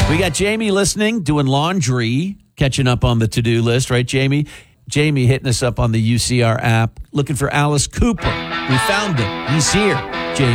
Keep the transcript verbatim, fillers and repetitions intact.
We got Jamie listening, doing laundry, catching up on the to-do list, right, Jamie? Jamie hitting us up on the U C R app, looking for Alice Cooper. We found him. He's here.